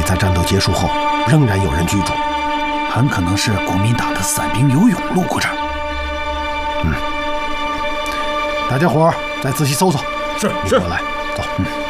在战斗结束后仍然有人居住， 很可能是国民党的散兵游勇路过这儿。 大家伙再仔细搜搜。 是。 你过来，走。